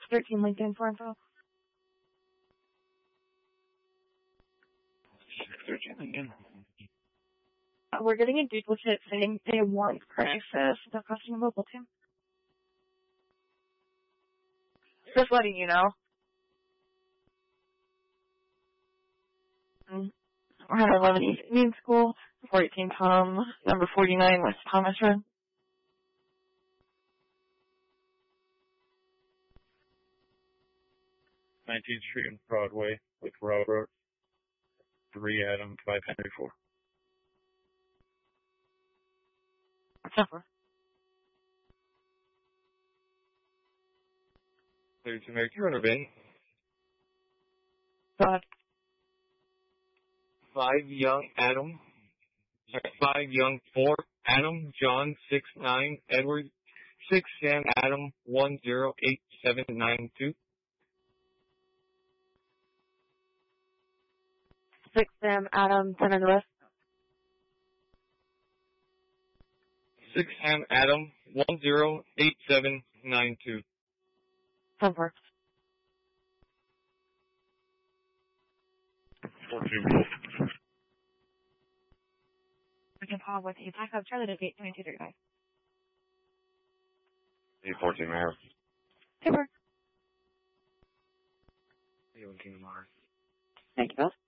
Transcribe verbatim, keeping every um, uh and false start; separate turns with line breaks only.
thirteen LinkedIn for info.
six thirteen LinkedIn.
Uh, we're getting a duplicate saying they want crisis. They're costing a mobile team. Just letting you know. Mm. We're at eleven East Indian School, four eighteen Tom, number forty-nine West Thomas Road.
nineteenth Street and Broadway with Railroad. three Adam, five Henry four.
Suffer.
There's American Runner Bay.
Go ahead.
five Young Adam. five Young four Adam, John six nine Edward six Sam Adam one zero eight seven nine two.
Six Sam Adam, ten on the list.
six Sam Adam one zero eight seven nine two.
Suffer.
fourteen.
We can call with a backup Charlie to gate twenty-two thirty-five.
eight fourteen Mayor.
Super.
King of Mars.
Thank you both.